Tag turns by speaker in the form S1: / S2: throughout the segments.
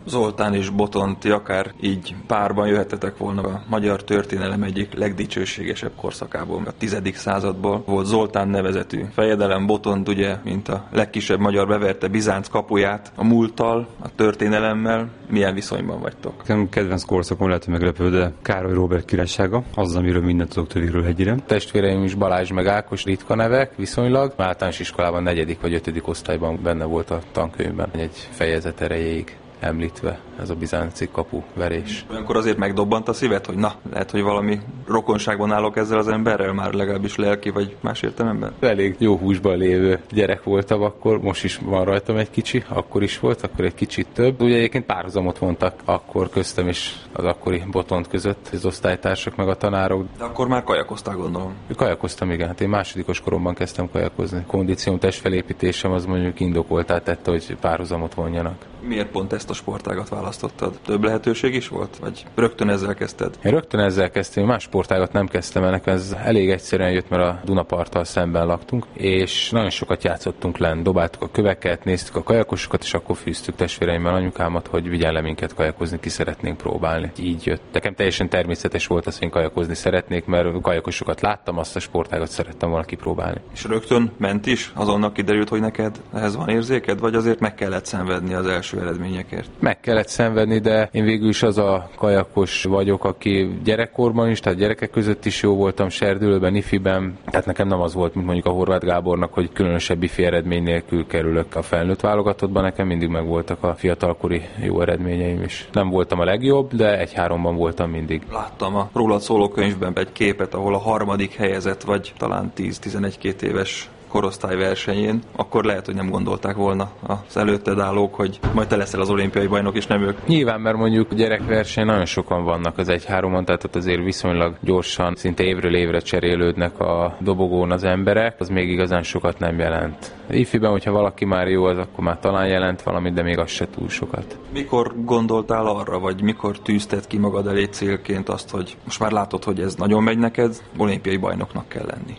S1: Zoltán és Botont, ti akár így párban jöhetetek volna a magyar történelem egyik legdicsőségesebb korszakából, a 10. századból. Volt Zoltán nevezetű fejedelem, Botont ugye, mint a legkisebb magyar beverte Bizánc kapuját a múlttal, a történelemmel. Milyen viszonyban vagytok?
S2: Nekem kedvenc korszakom lehet, hogy meglepő, de Károly Róbert királysága, az, amiről mindent tudok Töviről hegyire.
S3: Testvéreim is Balázs meg Ákos, ritka nevek viszonylag. Általános iskolában 4. vagy 5. osztályban benne volt a tankönyvben egy fejezet erejéig említve ez a bizánci kapuverés.
S1: Olyankor azért megdobbant a szíved, hogy na, lehet, hogy valami rokonságban állok ezzel az emberrel, már legalábbis lelki vagy más értelemben?
S3: Elég jó húsban lévő gyerek voltam akkor, most is van rajtam egy kicsi, akkor is volt, akkor egy kicsit több. Ugye egyébként párhuzamot vontak akkor köztem és az akkori Botont között, az osztálytársak meg a tanárok.
S1: De akkor már kajakoztál, gondolom.
S3: Kajakoztam, igen. Hát én másodikos koromban kezdtem kajakozni. Kondícióm, testfelépítésem az mondjuk indokoltá tette, hogy párhuzamot vonjanak.
S1: Miért pont ezt a sportágat választottad? Több lehetőség is volt? Vagy rögtön ezzel kezdted?
S3: Én rögtön ezzel kezdtem, más sportágat nem kezdtem, ennek ez elég egyszerűen jött, mert a Dunaparttal szemben laktunk, és nagyon sokat játszottunk lenn, dobáltuk a köveket, néztük a kajakosokat, és akkor fűztük testvéreimmel anyukámat, hogy vigyen le minket kajakozni, ki szeretnénk próbálni. Így jött. Nekem teljesen természetes volt az, hogy én kajakozni szeretnék, mert kajakosokat láttam, azt a sportágat szerettem volna kipróbálni.
S1: És rögtön ment is? Azonnal kiderült, hogy neked ehhez van érzéked, vagy azért meg kellett szenvedni az első eredményekért?
S3: Meg kellett szenvedni, de én végül is az a kajakos vagyok, aki gyerekkorban is, tehát gyerekek között is jó voltam, serdülőben, ifiben, tehát nekem nem az volt, mint mondjuk a Horváth Gábornak, hogy különösebb ifi eredmény nélkül kerülök a felnőtt válogatottban, nekem mindig megvoltak a fiatalkori jó eredményeim is. Nem voltam a legjobb, de 1-3-ban voltam mindig.
S1: Láttam a rólad szóló könyvben egy képet, ahol a 3. helyezett vagy talán 10-11-2 éves korosztály versenyén, akkor lehet, hogy nem gondolták volna az előtted állók, hogy majd te leszel az olimpiai bajnok, és nem ők.
S3: Nyilván, mert mondjuk gyerekverseny nagyon sokan vannak az 1-3-on, tehát azért viszonylag gyorsan, szinte évről évre cserélődnek a dobogón az emberek, az még igazán sokat nem jelent. Ifiben, hogyha valaki már jó, az akkor már talán jelent valamit, de még az se túl sokat.
S1: Mikor gondoltál arra, vagy mikor tűzted ki magad elé célként azt, hogy most már látod, hogy ez nagyon megy neked, olimpiai bajnoknak kell lenni?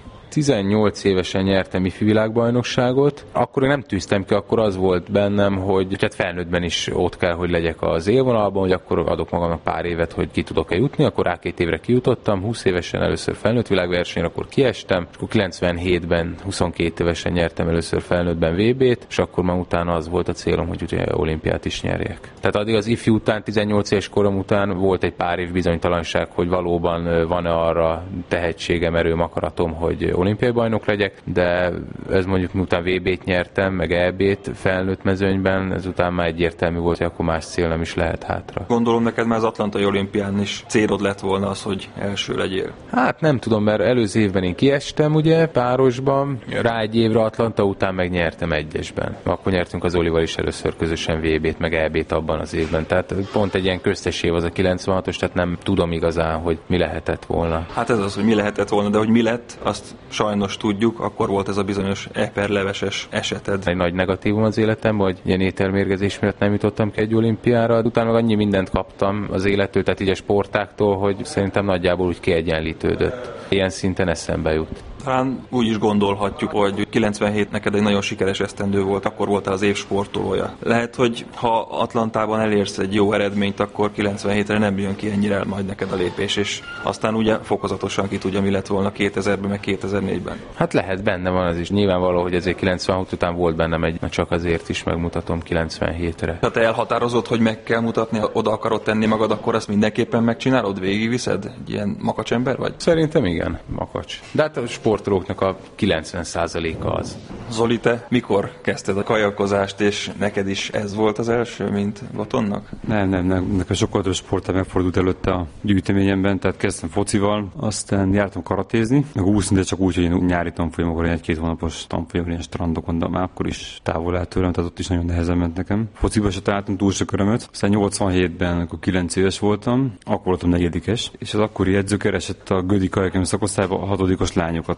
S3: 18 évesen nyertem ifi világbajnokságot, akkor én nem tűztem ki, akkor az volt bennem, hogy hát felnőttben is ott kell, hogy legyek az élvonalban, hogy akkor adok magamnak pár évet, hogy ki tudok-e jutni, akkor rá 2 évre kijutottam, 20 évesen először felnőtt világversenyre, akkor kiestem, és akkor 97-ben 22 évesen nyertem először felnőttben VB-t, és akkor már utána az volt a célom, hogy ugye olimpiát is nyerjek. Tehát addig az ifi után, 18 éves korom után volt egy pár év bizonytalanság, hogy valóban van-e arra tehetségem, erőm, akaratom, hogy olimpiai bajnok legyek, de ez mondjuk miután VB-t nyertem, meg EB-t felnőtt mezőnyben, ezután már egyértelmű volt, hogy akkor más cél nem is lehet hátra.
S1: Gondolom neked már az Atlantai olimpián is célod lett volna az, hogy első legyél.
S3: Hát nem tudom, mert előző évben én kiestem ugye párosban, rá egy évre Atlanta után megnyertem egyesben. Akkor nyertünk az Olival is először közösen VB-t, meg EB-t abban az évben. Tehát pont egy ilyen köztes év az a 96-os, tehát nem tudom igazán, hogy mi lehetett volna.
S1: Hát ez az, hogy mi lehetett volna, de hogy mi lett, azt sajnos tudjuk, akkor volt ez a bizonyos eperleveses eseted.
S3: Egy nagy negatívum az életemben, hogy ilyen ételmérgezés miatt nem jutottam ki egy olimpiára, utána meg annyi mindent kaptam az élettől, tehát így a sportáktól, hogy szerintem nagyjából úgy kiegyenlítődött. Ilyen szinten eszembe jut.
S1: Talán úgy is gondolhatjuk, hogy 97 neked egy nagyon sikeres esztendő volt, akkor voltál az év sportolója. Lehet, hogy ha Atlantában elérsz egy jó eredményt, akkor 97-re nem jön ki ennyire majd neked a lépés, és aztán ugye fokozatosan ki tudja, mi lett volna 2000-ben, meg 2004-ben.
S3: Hát lehet, benne van az is. Nyilvánvaló, hogy ezért 96 után volt bennem egy, csak azért is megmutatom 97-re.
S1: Ha te elhatározod, hogy meg kell mutatni, oda akarod tenni magad, akkor ezt mindenképpen megcsinálod, végigviszed? Egy ilyen makacs ember vagy?
S3: Szerintem igen, makacs. De hát a sportolóknak a 90%-a az.
S1: Zoli, te mikor kezdted a kajakozást, és neked is ez volt az első, mint Botonnak?
S2: Nem. Nekem sokkal több sporttal megfordult előtte a gyűjteményemben, tehát kezdtem focival, aztán jártam karatézni, meg úszni, de csak úgy, hogy én nyári tanfolyamokon, egy-két hónapos tanfolyamokon, ilyen strandokon, de már akkor is távol állt tőlem, tehát ott is nagyon nehezen ment nekem. Fociba se találtam túl sok örömöt. Aztán 87-ben, akkor 9 éves voltam, akkor voltam 4-es, és az akkori edző keresett a Gödi kajakem szakosztályba a 6-os lányokat.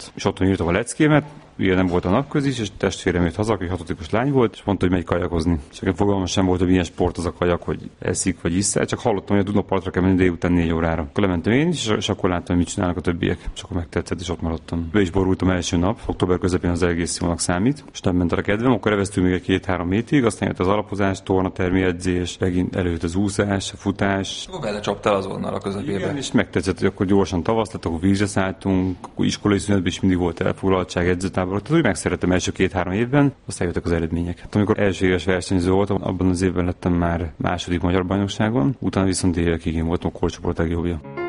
S2: kajakokat. És otthon írtam a leckémet, ugye nem volt a napközis, és testvérem jött haza, aki 6. lány volt, és mondta, hogy megy kajakozni. És nekem fogalmam sem volt, hogy milyen sport az a kajak, hogy eszik vagy iszál, csak hallottam, hogy a Dunapartra kell menni délután 4 órára. Akkor lementem én is, és akkor láttam, hogy mit csinálnak a többiek. És akkor megtetszett, és ott maradtam. Be is borultam első nap, október közepén az egész jónak számít, és nem ment a kedvem, akkor eveztünk még egy 2-3 hétig, aztán jött az alapozás, tornatermi edzés, megint előtt az úszás, a futás.
S1: Akkor belecsaptál azonnal a közepébe.
S2: Igen, és megtetszett, hogy akkor gyorsan tavasz lett, akkor vízre szálltunk, akkor iskolai szünetben is mindig volt elfoglaltság, edzőtáborok, tehát úgy megszerettem első 2-3 évben, aztán jöttek az eredmények. Hát, amikor első éves versenyző voltam, abban az évben lettem már második magyar bajnokságon, utána viszont évekig én voltam a korcsoport legjobbja.